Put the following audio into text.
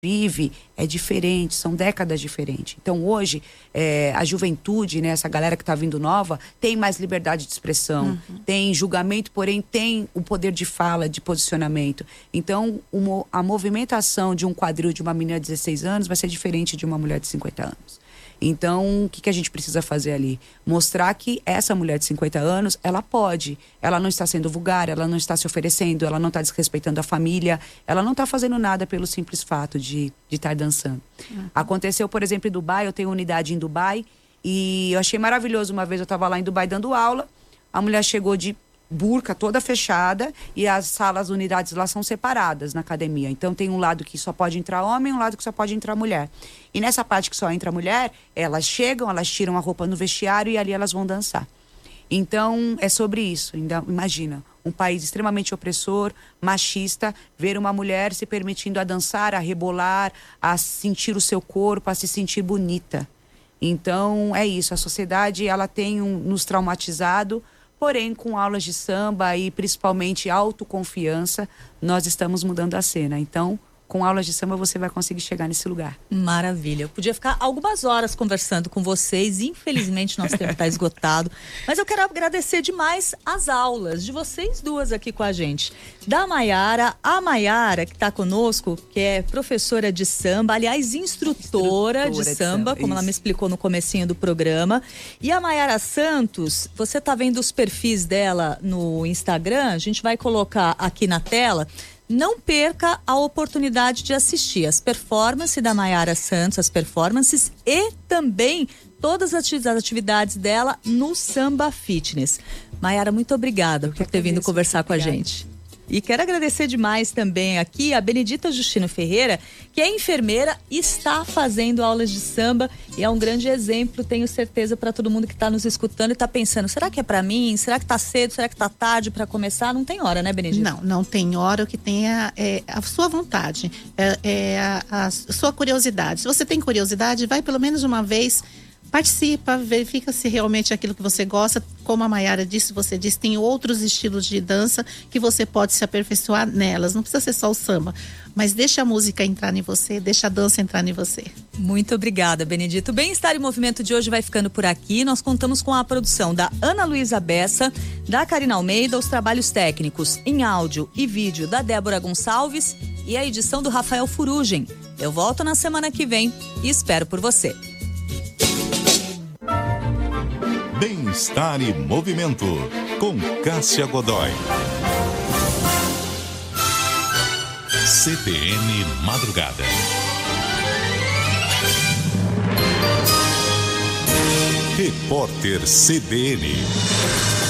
vive é diferente, são décadas diferentes. Então hoje a juventude, né, essa galera que está vindo nova, tem mais liberdade de expressão, tem julgamento, porém tem o poder de fala, de posicionamento. Então a movimentação de um quadril de uma menina de 16 anos vai ser diferente de uma mulher de 50 anos. Então, o que a gente precisa fazer ali? Mostrar que essa mulher de 50 anos, ela pode. Ela não está sendo vulgar, ela não está se oferecendo, ela não está desrespeitando a família, ela não está fazendo nada pelo simples fato de estar dançando. Aconteceu, por exemplo, em Dubai, eu tenho unidade em Dubai, e eu achei maravilhoso. Uma vez eu estava lá em Dubai dando aula, a mulher chegou de burca toda fechada e as salas, unidades lá são separadas na academia. Então tem um lado que só pode entrar homem, um lado que só pode entrar mulher. E nessa parte que só entra mulher, elas chegam, elas tiram a roupa no vestiário e ali elas vão dançar. Então é sobre isso. Imagina, um país extremamente opressor, machista, ver uma mulher se permitindo a dançar, a rebolar, a sentir o seu corpo, a se sentir bonita. Então é isso, a sociedade ela tem nos traumatizado. Porém, com aulas de samba e principalmente autoconfiança, nós estamos mudando a cena. Então, com aulas de samba você vai conseguir chegar nesse lugar. Maravilha. Eu podia ficar algumas horas conversando com vocês. Infelizmente, nosso tempo está esgotado. Mas eu quero agradecer demais as aulas de vocês duas aqui com a gente. Da Maiara, a Maiara, que está conosco, que é professora de samba, aliás, instrutora de samba, como ela me explicou no comecinho do programa. E a Maiara Santos, você está vendo os perfis dela no Instagram? A gente vai colocar aqui na tela. Não perca a oportunidade de assistir as performances da Maiara Santos, as performances e também todas as atividades dela no Samba Fitness. Maiara, muito obrigada por ter vindo conversar com a gente. E quero agradecer demais também aqui a Benedita Justino Ferreira, que é enfermeira e está fazendo aulas de samba e é um grande exemplo, tenho certeza, para todo mundo que está nos escutando e está pensando, será que é para mim? Será que está cedo? Será que está tarde para começar? Não tem hora, né, Benedita? Não tem hora. O que tem é a sua vontade, a sua curiosidade. Se você tem curiosidade, vai pelo menos uma vez. Participa, verifica se realmente é aquilo que você gosta. Como a Maiara disse, você disse, tem outros estilos de dança que você pode se aperfeiçoar nelas. Não precisa ser só o samba, mas deixa a música entrar em você, deixa a dança entrar em você. Muito obrigada, Benedito. O Bem-Estar em Movimento de hoje vai ficando por aqui. Nós contamos com a produção da Ana Luísa Bessa, da Karina Almeida, os trabalhos técnicos em áudio e vídeo da Débora Gonçalves e a edição do Rafael Furugem. Eu volto na semana que vem e espero por você. Bem-Estar e Movimento, com Cássia Godoy. CBN Madrugada. Repórter CBN.